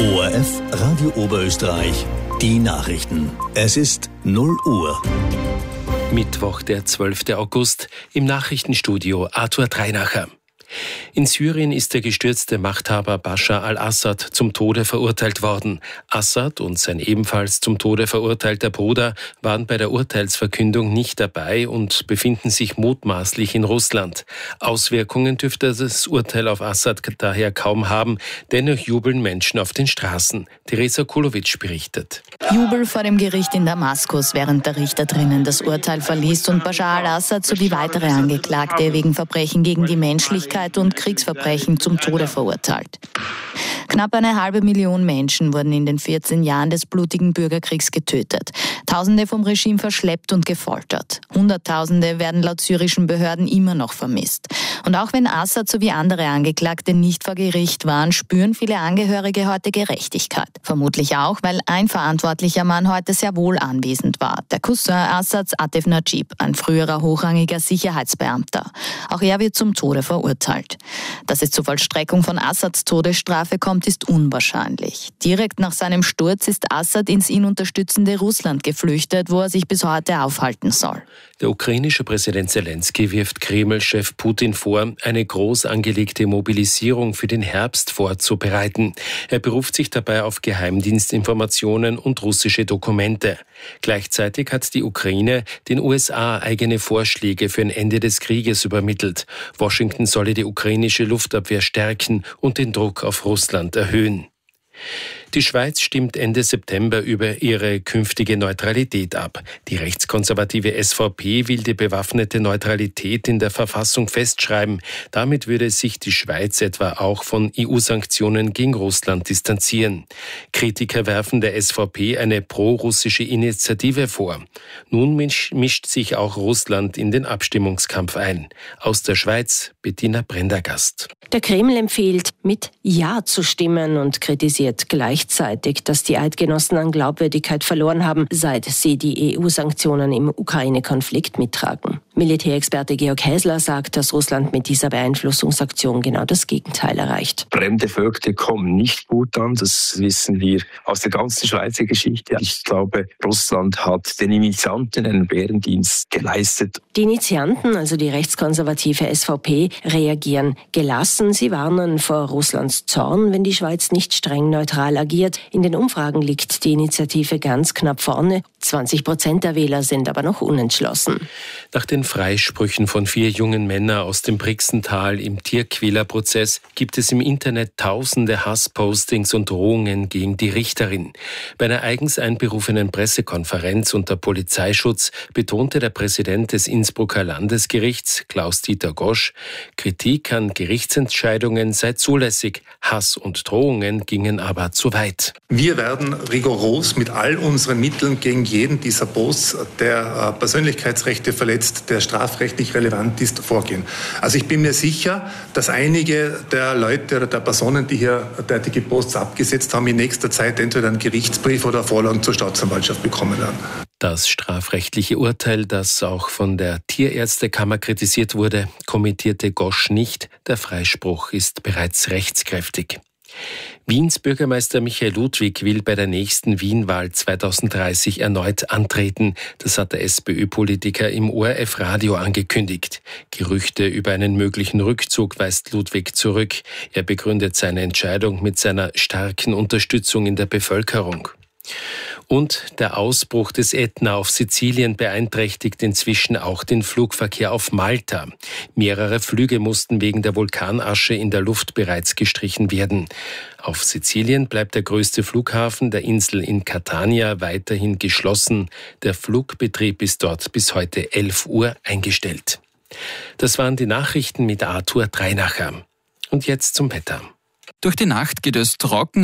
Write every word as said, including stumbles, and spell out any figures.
O R F Radio Oberösterreich, die Nachrichten. Es ist null Uhr. Mittwoch, der zwölfte August, im Nachrichtenstudio Arthur Dreinacher. In Syrien ist der gestürzte Machthaber Bashar al-Assad zum Tode verurteilt worden. Assad und sein ebenfalls zum Tode verurteilter Bruder waren bei der Urteilsverkündung nicht dabei und befinden sich mutmaßlich in Russland. Auswirkungen dürfte das Urteil auf Assad daher kaum haben, dennoch jubeln Menschen auf den Straßen. Teresa Kulowitsch berichtet. Jubel vor dem Gericht in Damaskus, während der Richter drinnen das Urteil verliest und Bashar al-Assad sowie weitere Angeklagte wegen Verbrechen gegen die Menschlichkeit und Kriegsverbrechen zum Tode verurteilt. Knapp eine halbe Million Menschen wurden in den vierzehn Jahren des blutigen Bürgerkriegs getötet. Tausende vom Regime verschleppt und gefoltert. Hunderttausende werden laut syrischen Behörden immer noch vermisst. Und auch wenn Assad sowie andere Angeklagte nicht vor Gericht waren, spüren viele Angehörige heute Gerechtigkeit. Vermutlich auch, weil ein verantwortlicher Mann heute sehr wohl anwesend war. Der Cousin Assads, Atef Najib, ein früherer hochrangiger Sicherheitsbeamter. Auch er wird zum Tode verurteilt. Dass es zur Vollstreckung von Assads Todesstrafe kommt, ist unwahrscheinlich. Direkt nach seinem Sturz ist Assad ins ihn unterstützende Russland geflüchtet, wo er sich bis heute aufhalten soll. Der ukrainische Präsident Zelensky wirft Kreml-Chef Putin vor, eine groß angelegte Mobilisierung für den Herbst vorzubereiten. Er beruft sich dabei auf Geheimdienstinformationen und russische Dokumente. Gleichzeitig hat die Ukraine den U S A eigene Vorschläge für ein Ende des Krieges übermittelt. Washington solle die ukrainische Luftabwehr stärken und den Druck auf Russland erhöhen. Die Schweiz stimmt Ende September über ihre künftige Neutralität ab. Die rechtskonservative S V P will die bewaffnete Neutralität in der Verfassung festschreiben. Damit würde sich die Schweiz etwa auch von E U-Sanktionen gegen Russland distanzieren. Kritiker werfen der S V P eine pro-russische Initiative vor. Nun mischt sich auch Russland in den Abstimmungskampf ein. Aus der Schweiz Bettina Prendergast. Der Kreml empfiehlt, mit Ja zu stimmen und kritisiert gleichzeitig, dass die Eidgenossen an Glaubwürdigkeit verloren haben, seit sie die E U-Sanktionen im Ukraine-Konflikt mittragen. Militärexperte Georg Häsler sagt, dass Russland mit dieser Beeinflussungsaktion genau das Gegenteil erreicht. Fremde Völker kommen nicht gut an, das wissen wir aus der ganzen Schweizer Geschichte. Ich glaube, Russland hat den Initianten einen Bärendienst geleistet. Die Initianten, also die rechtskonservative S V P, reagieren gelassen. Sie warnen vor Russlands Zorn, wenn die Schweiz nicht streng neutral agiert. In den Umfragen liegt die Initiative ganz knapp vorne. zwanzig Prozent der Wähler sind aber noch unentschlossen. Nach den Freisprüchen von vier jungen Männern aus dem Brixental im Tierquälerprozess gibt es im Internet tausende Hasspostings und Drohungen gegen die Richterin. Bei einer eigens einberufenen Pressekonferenz unter Polizeischutz betonte der Präsident des Innsbrucker Landesgerichts, Klaus-Dieter Gosch, Kritik an Gerichtsentscheidungen sei zulässig, Hass und Drohungen gingen aber zu weit. Wir werden rigoros mit all unseren Mitteln gegen jeden dieser Posts, der Persönlichkeitsrechte verletzt, der strafrechtlich relevant ist, vorgehen. Also ich bin mir sicher, dass einige der Leute oder der Personen, die hier derartige Posts abgesetzt haben, in nächster Zeit entweder einen Gerichtsbrief oder Vorlagen zur Staatsanwaltschaft bekommen werden. Das strafrechtliche Urteil, das auch von der Tierärztekammer kritisiert wurde, kommentierte Gosch nicht. Der Freispruch ist bereits rechtskräftig. Wiens Bürgermeister Michael Ludwig will bei der nächsten Wien-Wahl zweitausenddreißig erneut antreten. Das hat der SPÖ-Politiker im O R F-Radio angekündigt. Gerüchte über einen möglichen Rückzug weist Ludwig zurück. Er begründet seine Entscheidung mit seiner starken Unterstützung in der Bevölkerung. Und der Ausbruch des Ätna auf Sizilien beeinträchtigt inzwischen auch den Flugverkehr auf Malta. Mehrere Flüge mussten wegen der Vulkanasche in der Luft bereits gestrichen werden. Auf Sizilien bleibt der größte Flughafen der Insel in Catania weiterhin geschlossen. Der Flugbetrieb ist dort bis heute elf Uhr eingestellt. Das waren die Nachrichten mit Arthur Dreinacher. Und jetzt zum Wetter. Durch die Nacht geht es trocken